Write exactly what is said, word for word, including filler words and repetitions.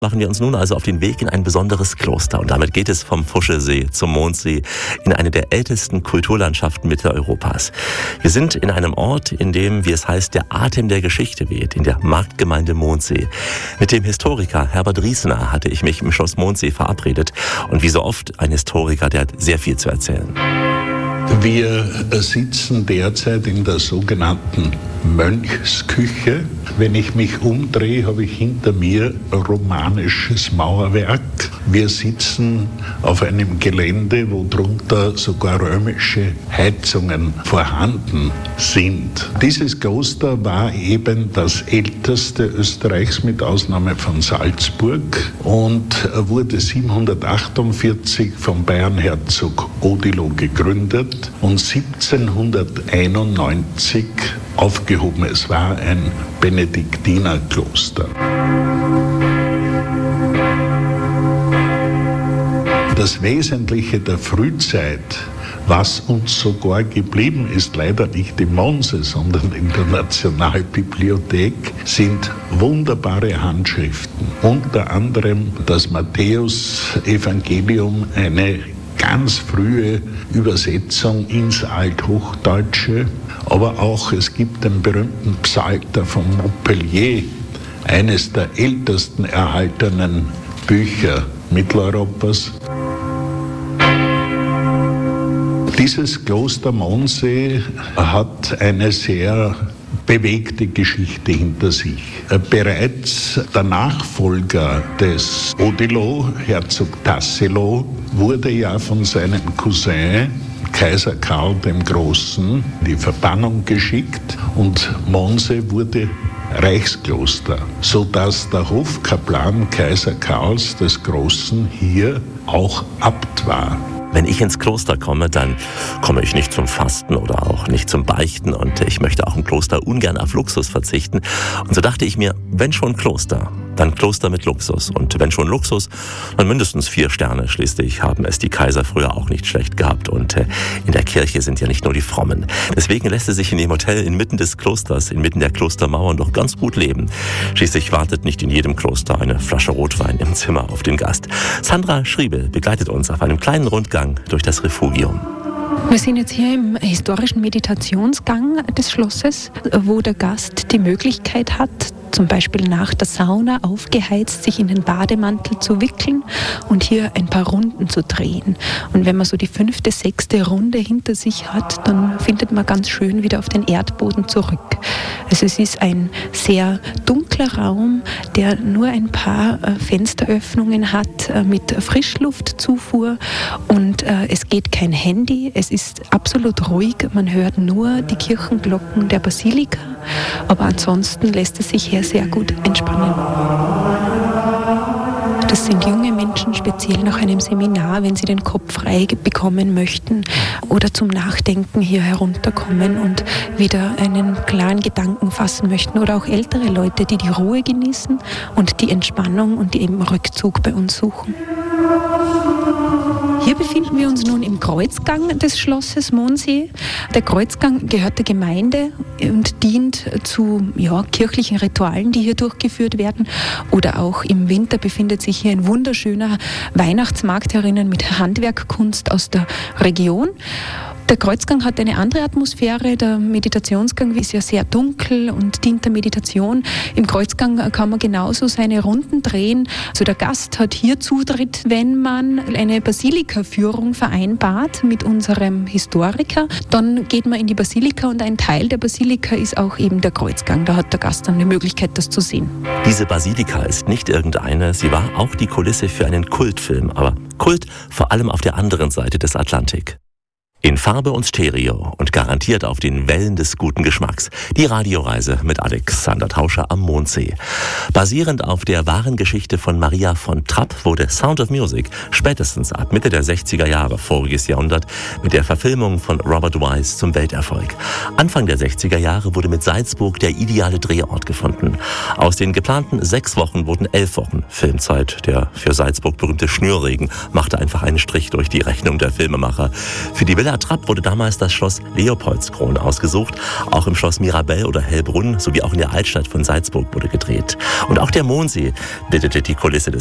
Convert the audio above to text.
Machen wir uns nun also auf den Weg in ein besonderes Kloster. Und damit geht es vom Fuschelsee zum Mondsee in eine der ältesten Kulturlandschaften Mitteleuropas. Wir sind in einem Ort, in dem, wie es heißt, der Atem der Geschichte weht, in der Marktgemeinde Mondsee. Mit dem Historiker Herbert Riesener hatte ich mich im Schloss Mondsee verabredet. Und wie so oft ein Historiker, der hat sehr viel zu erzählen. Wir sitzen derzeit in der sogenannten Mönchsküche. Wenn ich mich umdrehe, habe ich hinter mir romanisches Mauerwerk. Wir sitzen auf einem Gelände, wo drunter sogar römische Heizungen vorhanden sind. Dieses Kloster war eben das älteste Österreichs mit Ausnahme von Salzburg und wurde siebenhundertachtundvierzig vom Bayernherzog Odilo gegründet und siebzehnhunderteinundneunzig aufgehoben. Es war ein Benediktinerkloster. Das Wesentliche der Frühzeit, was uns sogar geblieben ist, leider nicht im Mondsee, sondern in der Nationalbibliothek, sind wunderbare Handschriften. Unter anderem das Matthäus-Evangelium, eine ganz frühe Übersetzung ins Althochdeutsche, aber auch es gibt den berühmten Psalter von Montpellier, eines der ältesten erhaltenen Bücher Mitteleuropas. Dieses Kloster Mondsee hat eine sehr bewegte Geschichte hinter sich. Bereits der Nachfolger des Odilo, Herzog Tassilo, wurde ja von seinem Cousin Kaiser Karl dem Großen in die Verbannung geschickt und Mondsee wurde Reichskloster, sodass der Hofkaplan Kaiser Karls des Großen hier auch Abt war. Wenn ich ins Kloster komme, dann komme ich nicht zum Fasten oder auch nicht zum Beichten und ich möchte auch im Kloster ungern auf Luxus verzichten. Und so dachte ich mir, wenn schon Kloster, dann Kloster mit Luxus. Und wenn schon Luxus, dann mindestens vier Sterne. Schließlich haben es die Kaiser früher auch nicht schlecht gehabt. Und äh, in der Kirche sind ja nicht nur die Frommen. Deswegen lässt es sich in dem Hotel inmitten des Klosters, inmitten der Klostermauern doch ganz gut leben. Schließlich wartet nicht in jedem Kloster eine Flasche Rotwein im Zimmer auf den Gast. Sandra Schriebel begleitet uns auf einem kleinen Rundgang durch das Refugium. Wir sind jetzt hier im historischen Meditationsgang des Schlosses, wo der Gast die Möglichkeit hat, zum Beispiel nach der Sauna aufgeheizt, sich in den Bademantel zu wickeln und hier ein paar Runden zu drehen. Und wenn man so die fünfte, sechste Runde hinter sich hat, dann findet man ganz schön wieder auf den Erdboden zurück. Also es ist ein sehr dunkler Raum, der nur ein paar Fensteröffnungen hat mit Frischluftzufuhr und es geht kein Handy. Es ist absolut ruhig. Man hört nur die Kirchenglocken der Basilika, aber ansonsten lässt es sich hier sehr gut entspannen. Das sind junge Menschen, speziell nach einem Seminar, wenn sie den Kopf frei bekommen möchten oder zum Nachdenken hier herunterkommen und wieder einen klaren Gedanken fassen möchten. Oder auch ältere Leute, die die Ruhe genießen und die Entspannung und die eben Rückzug bei uns suchen. Hier befinden wir uns nun im Kreuzgang des Schlosses Mondsee. Der Kreuzgang gehört der Gemeinde und dient zu ja, kirchlichen Ritualen, die hier durchgeführt werden. Oder auch im Winter befindet sich hier ein wunderschöner Weihnachtsmarkt herinnen mit Handwerkkunst aus der Region. Der Kreuzgang hat eine andere Atmosphäre. Der Meditationsgang ist ja sehr dunkel und dient der Meditation. Im Kreuzgang kann man genauso seine Runden drehen. Also der Gast hat hier Zutritt, wenn man eine Basilika-Führung vereinbart mit unserem Historiker. Dann geht man in die Basilika und ein Teil der Basilika ist auch eben der Kreuzgang. Da hat der Gast dann eine Möglichkeit, das zu sehen. Diese Basilika ist nicht irgendeine. Sie war auch die Kulisse für einen Kultfilm. Aber Kult vor allem auf der anderen Seite des Atlantik. In Farbe und Stereo und garantiert auf den Wellen des guten Geschmacks. Die Radioreise mit Alexander Tauscher am Mondsee. Basierend auf der wahren Geschichte von Maria von Trapp wurde Sound of Music spätestens ab Mitte der sechziger Jahre voriges Jahrhundert mit der Verfilmung von Robert Wise zum Welterfolg. Anfang der sechziger Jahre wurde mit Salzburg der ideale Drehort gefunden. Aus den geplanten sechs Wochen wurden elf Wochen Filmzeit. Der für Salzburg berühmte Schnürregen machte einfach einen Strich durch die Rechnung der Filmemacher. Für die Villa La Trappe wurde damals das Schloss Leopoldskron ausgesucht. Auch im Schloss Mirabell oder Hellbrunn sowie auch in der Altstadt von Salzburg wurde gedreht. Und auch der Mondsee bildete die Kulisse des